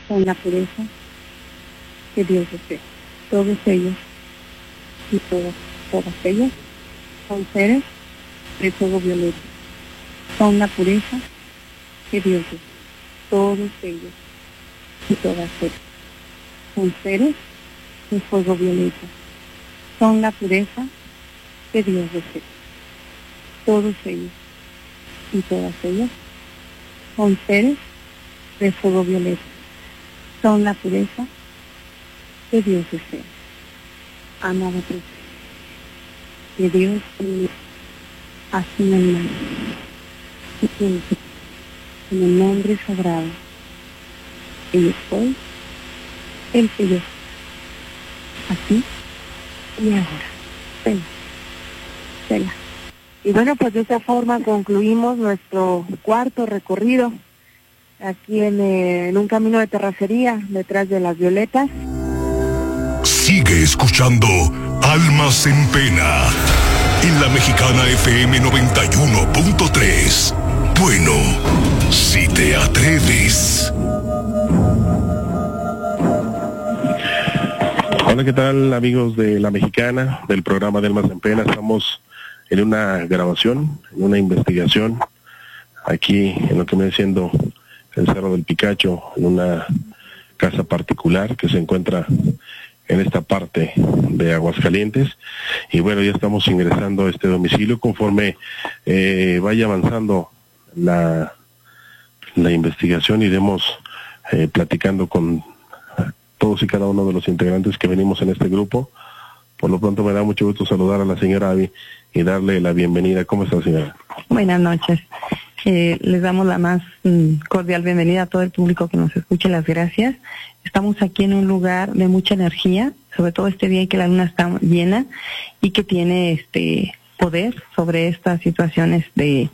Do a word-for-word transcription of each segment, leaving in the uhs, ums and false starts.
son la pureza que Dios desea. Todos ellos y todas, todas ellas son seres de fuego violeta. Son la pureza que Dios desea. Todos ellos y todas ellas son seres de fuego violeta. Son la pureza que Dios desea. Todos ellos y todas ellas son seres de fuego violeta. Son la pureza que Dios desea. Amada presencia, que Dios así en el nombre, en el nombre sagrado, que yo soy el que yo soy. Así y ahora. Ven, ven. Y bueno, pues de esta forma concluimos nuestro cuarto recorrido aquí en, eh, en un camino de terracería detrás de las violetas. Sigue escuchando Almas en Pena en la Mexicana F M noventa y uno punto tres. Bueno, si te atreves. Hola, ¿qué tal, amigos de La Mexicana, del programa de Almas en Pena? Estamos en una grabación, en una investigación, aquí en lo que viene siendo el Cerro del Picacho, en una casa particular que se encuentra en esta parte de Aguascalientes. Y bueno, ya estamos ingresando a este domicilio. Conforme eh, vaya avanzando la, la investigación, iremos eh, platicando con todos y cada uno de los integrantes que venimos en este grupo. Por lo pronto me da mucho gusto saludar a la señora Abby y darle la bienvenida. ¿Cómo está, señora? Buenas noches. Eh, les damos la más mm, cordial bienvenida a todo el público que nos escuche. Las gracias. Estamos aquí en un lugar de mucha energía, sobre todo este día en que la luna está llena y que tiene este poder sobre estas situaciones de,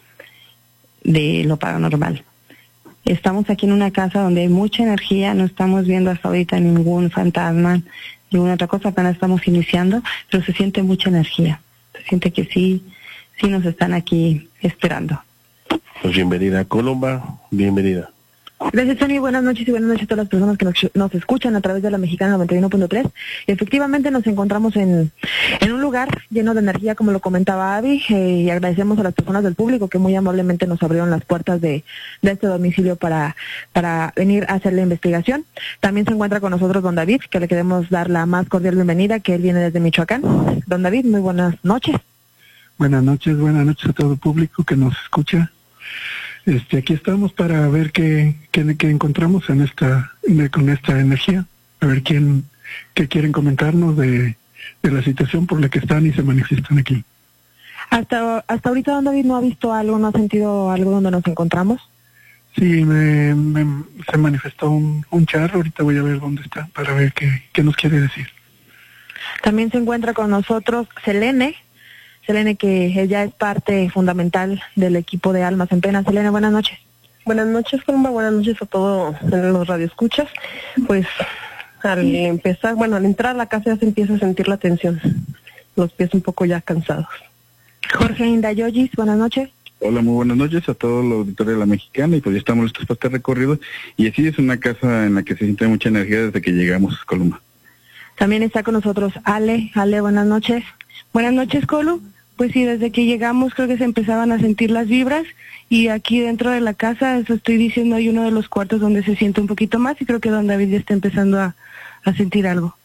de lo paranormal. Estamos aquí en una casa donde hay mucha energía, no estamos viendo hasta ahorita ningún fantasma, ninguna otra cosa, apenas estamos iniciando, pero se siente mucha energía. Se siente que sí, sí nos están aquí esperando. Pues bienvenida, Colomba, bienvenida. Gracias, Tony. Buenas noches y buenas noches a todas las personas que nos, nos escuchan a través de la Mexicana noventa y uno punto tres. Efectivamente nos encontramos en, en un lugar lleno de energía, como lo comentaba Abby, eh, y agradecemos a las personas del público que muy amablemente nos abrieron las puertas de, de este domicilio para, para venir a hacer la investigación. También se encuentra con nosotros don David, que le queremos dar la más cordial bienvenida, que él viene desde Michoacán. Don David, muy buenas noches. Buenas noches, buenas noches a todo el público que nos escucha. Este, aquí estamos para ver qué, qué, qué encontramos en esta, de, con esta energía, a ver quién, qué quieren comentarnos de, de la situación por la que están y se manifiestan aquí. Hasta, hasta ahorita, don David, ¿no ha visto algo, no ha sentido algo donde nos encontramos? Sí, me, me, se manifestó un, un charro, ahorita voy a ver dónde está para ver qué, qué nos quiere decir. También se encuentra con nosotros Selene, Selene, que ella es parte fundamental del equipo de Almas en Pena. Selene, buenas noches. Buenas noches, Colomba, buenas noches a todos los radioescuchas. Pues al empezar, bueno, al entrar a la casa ya se empieza a sentir la tensión, los pies un poco ya cansados. Jorge Indayoyis, buenas noches. Hola, muy buenas noches a todos los auditores de La Mexicana, y pues ya estamos listos para este recorrido, y así es una casa en la que se siente mucha energía desde que llegamos, Colomba. También está con nosotros Ale. Ale, buenas noches. Buenas noches, Colo. Pues sí, desde que llegamos creo que se empezaban a sentir las vibras, y aquí dentro de la casa, eso estoy diciendo, hay uno de los cuartos donde se siente un poquito más, y creo que don David ya está empezando a, a sentir algo.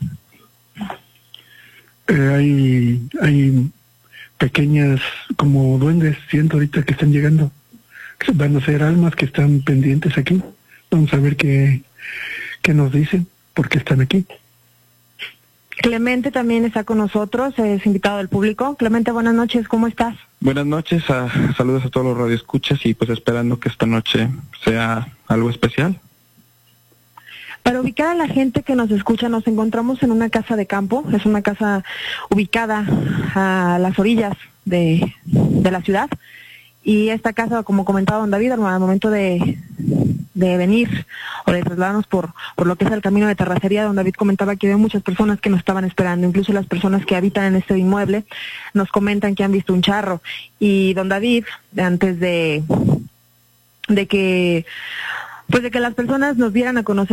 Eh, hay, hay pequeñas como duendes, siento ahorita que están llegando. Van a ser almas que están pendientes aquí. Vamos a ver qué, qué nos dicen, por qué están aquí. Clemente también está con nosotros, es invitado del público. Clemente, buenas noches, ¿cómo estás? Buenas noches, a, saludos a todos los radioescuchas, y pues esperando que esta noche sea algo especial. Para ubicar a la gente que nos escucha, nos encontramos en una casa de campo, es una casa ubicada a las orillas de, de la ciudad, y esta casa, como comentaba don David, al momento de, de venir o de trasladarnos por, por lo que es el camino de terracería, don David comentaba que había muchas personas que nos estaban esperando, incluso las personas que habitan en este inmueble nos comentan que han visto un charro, y don David, antes de, de que pues de que las personas nos vieran a conocer